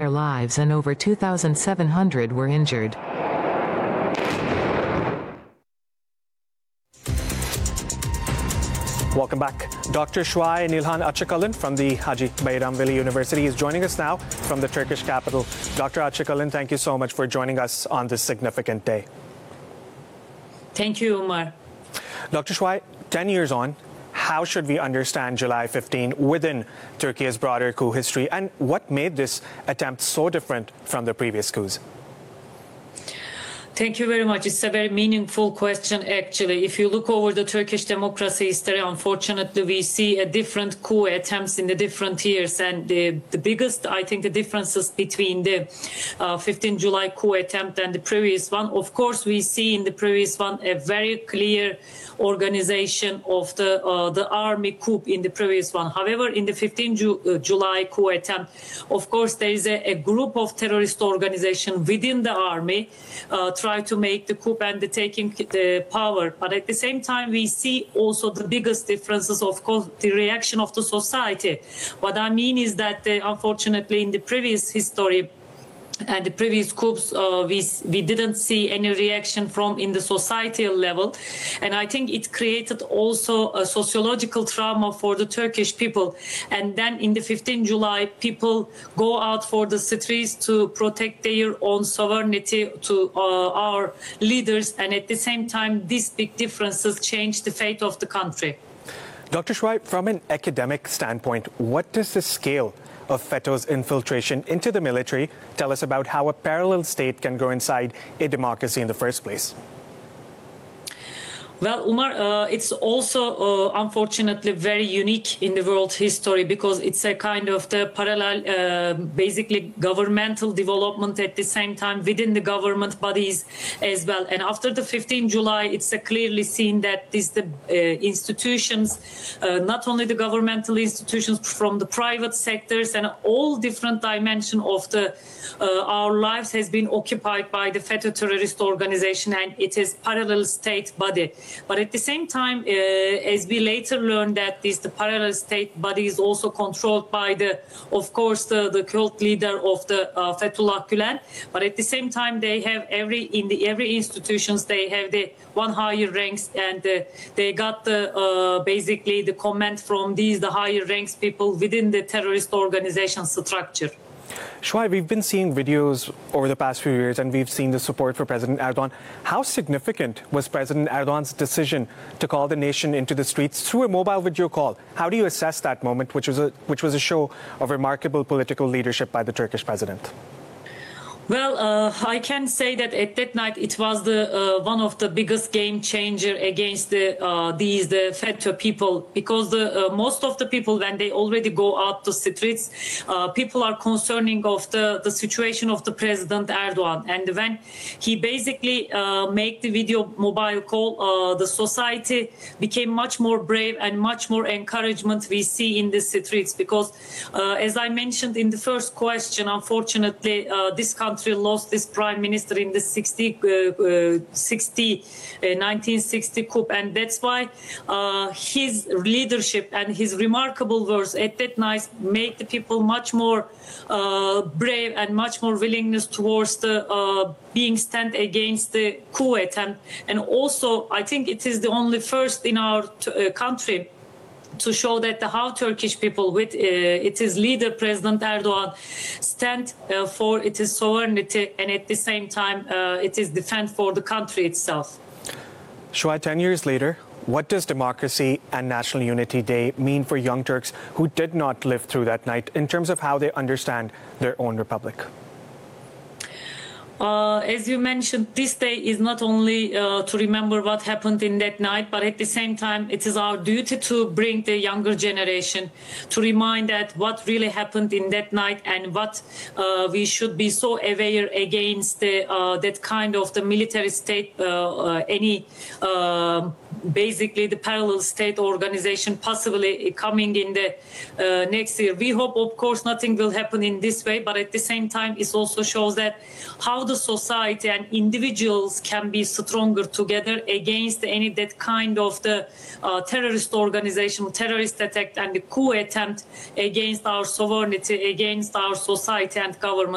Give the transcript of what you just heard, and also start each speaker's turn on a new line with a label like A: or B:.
A: their lives and over 2,700 were injured.
B: Welcome back. Dr. Shway Nilhan Açıkalın from the Hacı Bayram Veli University is joining us now from the Turkish capital. Dr. Açıkalın, thank you so much for joining us on this significant day.
C: Thank you, Umar.
B: Dr. Shway, 10 years on, how should we understand July 15 within Turkey's broader coup history, and what made this attempt so different from the previous coups?
C: Thank you very much. It's a very meaningful question, actually. If you look over the Turkish democracy history, unfortunately, we see a different coup attempts in the different years. And the biggest, I think, the differences between the 15 July coup attempt and the previous one, of course, we see in the previous one a very clear organization of the army coup in the previous one. However, in the 15 July coup attempt, of course, there is a group of terrorist organization within the army try to make the coup and the taking the power. But at the same time, we see also the biggest differences, of course, the reaction of the society. What I mean is that, unfortunately, in the previous history, and the previous coups, we didn't see any reaction from in the societal level. And I think it created also a sociological trauma for the Turkish people. And then in the 15 July, people go out for the streets to protect their own sovereignty to our leaders. And at the same time, these big differences change the fate of the country.
B: Dr. Shway, from an academic standpoint, what does the scale of FETÖ's infiltration into the military tell us about how a parallel state can grow inside a democracy in the first place?
C: Well, Umar, it's also unfortunately very unique in the world history because it's a kind of the parallel, basically governmental development at the same time within the government bodies as well. And after the 15 July, it's clearly seen that the institutions, not only the governmental institutions from the private sectors and all different dimensions of our lives has been occupied by the FETÖ terrorist organization, and it is parallel state body. But at the same time, as we later learned that the parallel state body is also controlled by of course, the cult leader of the Fethullah Gülen. But at the same time, they have every institutions, they have the one higher ranks, and they got basically the command from the higher ranks people within the terrorist organization structure.
B: Shway, we've been seeing videos over the past few years and we've seen the support for President Erdogan. How significant was President Erdogan's decision to call the nation into the streets through a mobile video call? How do you assess that moment, which was a show of remarkable political leadership by the Turkish president?
C: Well, I can say that at that night it was one of the biggest game changer against the FETÖ people, because most of the people, when they already go out the streets, people are concerning of the situation of the President Erdogan. And when he basically make the video mobile call, the society became much more brave and much more encouragement we see in the streets, because as I mentioned in the first question, unfortunately, this country lost this prime minister in the 1960 coup, and that's why his leadership and his remarkable words at that night made the people much more brave and much more willingness towards the being stand against the coup attempt. And also, I think it is the only first in our country to show that how Turkish people with its leader, President Erdogan, stand for its sovereignty, and at the same time it is defense for the country itself.
B: Shway, 10 years later, what does Democracy and National Unity Day mean for young Turks who did not live through that night in terms of how they understand their own republic?
C: As you mentioned, this day is not only to remember what happened in that night, but at the same time, it is our duty to bring the younger generation to remind that what really happened in that night, and what we should be so aware against that kind of the military state, basically the parallel state organization possibly coming in the next year. We hope, of course, nothing will happen in this way, but at the same time, it also shows that how the society and individuals can be stronger together against any that kind of the terrorist organization, terrorist attack, and the coup attempt against our sovereignty, against our society and government.